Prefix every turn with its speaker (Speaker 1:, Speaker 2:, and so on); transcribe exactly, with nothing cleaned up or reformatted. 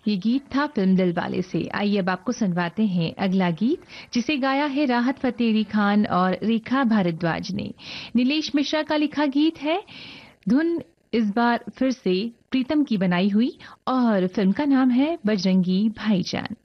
Speaker 1: ये गीत था फिल्म दिलवाले से। आइए अब आपको सुनवाते हैं अगला गीत, जिसे गाया है राहत फतेह अली खान और रेखा भारद्वाज ने। नीलेश मिश्रा का लिखा गीत है। धुन इस बार फिर से प्रीतम की बनाई हुई और फिल्म का नाम है बजरंगी भाईजान।